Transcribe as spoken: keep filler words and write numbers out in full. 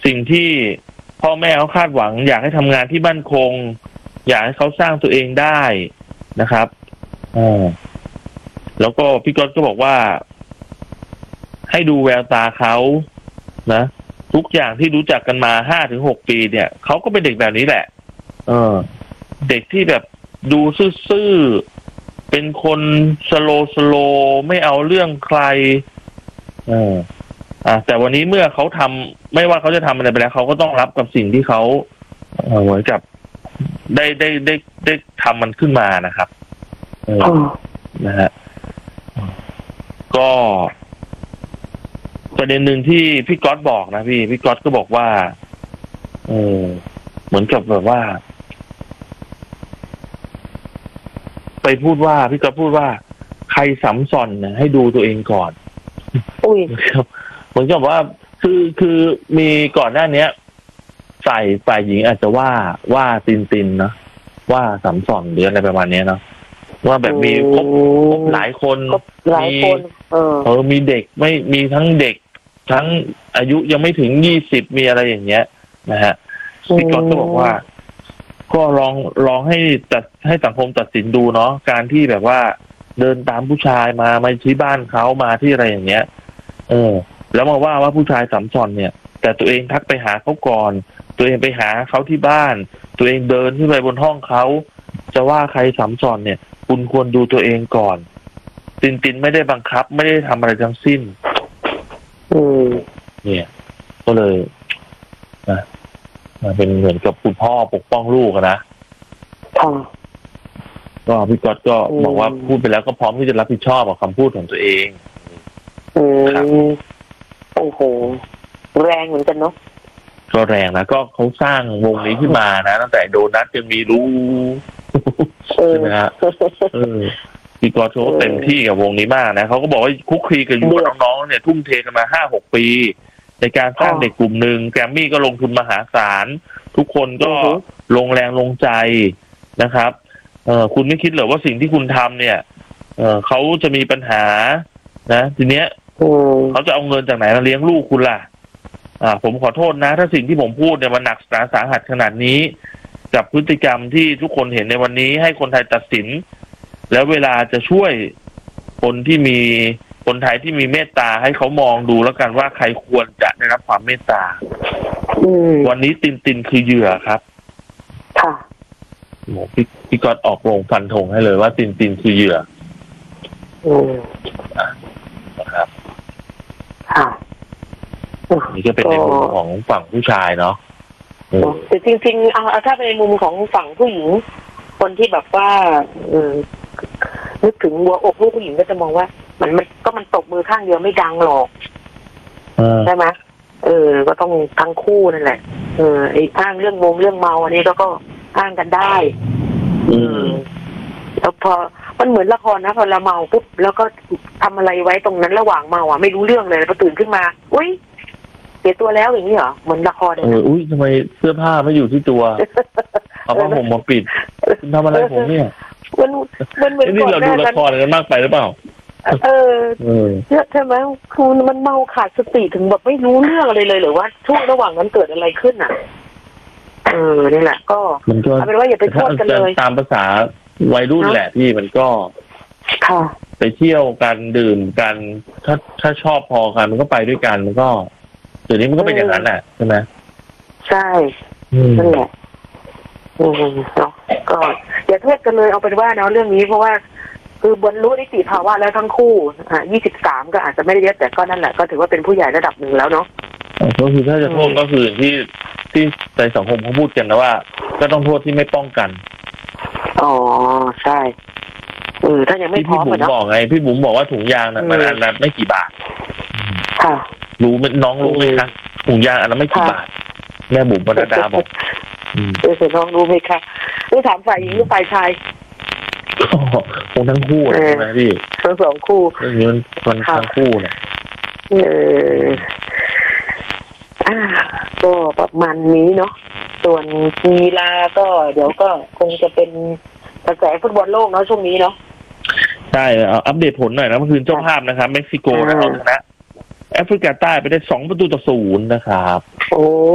สิ่งที่พ่อแม่เขาคาดหวังอยากให้ทำงานที่มั่นคงอยากให้เขาสร้างตัวเองได้นะครับอ่าแล้วก็พี่ก๊อตก็บอกว่าให้ดูแววตาเขานะทุกอย่างที่รู้จักกันมาห้าถึงหกปีเนี่ยเขาก็เป็นเด็กแบบนี้แหละเออเด็กที่แบบดูซื่อๆเป็นคนสโลสโลไม่เอาเรื่องใครเอออ่าแต่วันนี้เมื่อเขาทำไม่ว่าเขาจะทำอะไรไปแล้วเขาก็ต้องรับกับสิ่งที่เขาเออเหมือนกับได้ได้ได้ได้ทำมันขึ้นมานะครับเออนะฮะก็ประเด็นหนึ่งที่พี่ก๊อตบอกนะพี่พี่ก๊อตก็บอกว่าเออเหมือนกับแบบว่าไปพูดว่าพี่ก๊อตพูดว่าใครสำส่อนนะให้ดูตัวเองก่อนอุ้ยเหมือนกับว่าคือคือมีก่อนหน้านี้ฝ่ายฝ่ายหญิงอาจจะว่าว่าตินตินเนาะว่าสำส่อนหรืออะไรประมาณนี้เนาะว่าแบบมีครบครบหลายคนหลายคนเออเออมีเด็กไม่มีทั้งเด็กทั้งอายุยังไม่ถึงยี่สิบมีอะไรอย่างเงี้ยนะฮะพี่ก๊อตก็บอกว่าก็ลองลองให้ตัดให้สังคมตัดสินดูเนาะการที่แบบว่าเดินตามผู้ชายมามาที่บ้านเขามาที่อะไรอย่างเงี้ยเออแล้วมาว่าว่าผู้ชายสัมสอนเนี่ยแต่ตัวเองทักไปหาเขาก่อนตัวเองไปหาเขาที่บ้านตัวเองเดินขึ้นไปบนห้องเขาจะว่าใครสัมสอนเนี่ยคุณควรดูตัวเองก่อนตินตินไม่ได้บังคับไม่ได้ทำอะไรทั้งสิ้นอืมเนี่ยก็เลยนะเป็นเหมือนกับคุณพ่อปกป้องลูกนะก็พี่ก๊อตก็บอกว่าพูดไปแล้วก็พร้อมที่จะรับผิดชอบกับคำพูดของตัวเองอืมโอ้โหแรงเหมือนกันเนาะก็แรงนะก็เขาสร้างวงนี้ขึ้นมานะตั้งแต่โดนัทยังมีรู้ใช่ไหมฮะเออพี่ก๊อตเขาเต็มที่กับวงนี้มากนะเขาก็บอกว่าคุกคีกันอยู่กับน้องๆเนี่ยทุ่มเทกันมาห้าหกปีในการสร้างเด็กกลุ่มหนึ่งแกรมมี่ก็ลงทุนมหาศาลทุกคนก็ลงแรงลงใจนะครับเออคุณไม่คิดเหรอว่าสิ่งที่คุณทำเนี่ยเออเขาจะมีปัญหานะทีเนี้ยเขาจะเอาเงินจากไหนมาเลี้ยงลูกคุณล่ะอ่าผมขอโทษนะถ้าสิ่งที่ผมพูดเนี่ยมันหนักหนาสาหัสขนาดนี้กับพฤติกรรมที่ทุกคนเห็นในวันนี้ให้คนไทยตัดสินแล้วเวลาจะช่วยคนที่มีคนไทยที่มีเมตตาให้เขามองดูแล้วกันว่าใครควรจะได้รับความเมตตาวันนี้ตินตินคือเหยื่อครับค่ะโหพี่พี่ก๊อตออกโรงฟันธงให้เลยว่าตินตินคือเหยื่ออืมนะครับค่ะนี่ก็เป็นในมุมของฝั่งผู้ชายเนาะแต่จริงๆเอาถ้าเป็นในมุมของฝั่งผู้หญิงคนที่แบบว่าเออนึกถึงหัวอกลูกผู้หญิงก็จะมองว่ามันมันก็มันตบมือข้างเดียวไม่ดังหรอกใช่ไหมเออก็ต้องทั้งคู่นั่นแหละเออไอ้อ้างเรื่องวงเรื่องเมาอันนี้ก็ก็อ้างกันได้อืมแล้วพอมันเหมือนละครนะพอเราเมาปุ๊บแล้วก็ทำอะไรไว้ตรงนั้นระหว่างเมาอ่ะไม่รู้เรื่องเลยพอตื่นขึ้นมาอุ้ยเสียตัวแล้วอย่างนี้เหรอเหมือนละครเลยเอออุ้ยทำไมเสื้อผ้าไม่อยู่ที่ตัวเอาผ้าห่มมาปิดคุณทำอะไรผมเนี่ยมันมันเหมือนนี่เราดูละครกันมากไปหรือเปล่าเออใช่ไหมคือมันเมาขาดสติถึงแบบไม่รู้เรื่องอะไรเลยหรือว่าช่วงระหว่างนั้นเกิดอะไรขึ้นอ่ะเออนี่แหละก็เอาเป็นว่าอย่าไปโทษกันเลยตามภาษาวัยรุ่นแหละพี่มันก็ไปเที่ยวกันดื่มกันถ้าถ้าชอบพอกันมันก็ไปด้วยกันมันก็เดี๋ยวนี้มันก็เป็นอย่างนั้นแหละใช่ไหมใช่นั่นแหละอืมเนาะก็อย่าโทษกันเลยเอาเป็นว่าเนาะเรื่องนี้เพราะว่าคือบรรลุนิติภาวะแล้วทั้งคู่อ่ายี่สิบสามก็อาจจะไม่ได้เยอะแต่ก็นั่นแหละก็ถือว่าเป็นผู้ใหญ่ระดับหนึ่งแล้วเนาะก็คือถ้าจะโทษก็คือที่ที่ในสังคมเขาพูดกันนะว่าก็ต้องโทษที่ไม่ป้องกันอ๋อใช่เออถ้ายังไม่พร้อมพี่บุ๋มบอกไงพี่บุ๋มบอกว่าถุงยางน่ะมันอันละไม่กี่บาทค่ะรู้ไหมน้องรู้ไหมคะถุงยางอันละไม่กี่บาทแม่บุ๋มบรรดาบอกเออน้องรู้ไหมคะต้องถามฝ่ายหญิงหรือฝ่ายชายคงทั้งคู่ใช่ไหมพี่ทั้งสองคู่เงินมันทั้งคู่เนี่ยเอออ่าก็ประมาณนี้เนาะส่วนกีฬาก็เดี๋ยวก็คงจะเป็นกระแสฟุตบอลโลกเนาะช่วงนี้เนาะใช่เอาอัปเดตผลหน่อยนะเมื่อคืนเจ้าภาพนะครับเม็กซิโกนะเขาชนะแอฟริกาใต้ไปได้สองประตูต่อศูนย์นะครับโอ้